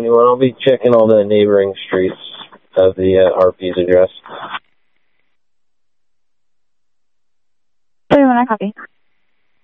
71. I'll be checking all the neighboring streets of the RP's address. 71, I copy.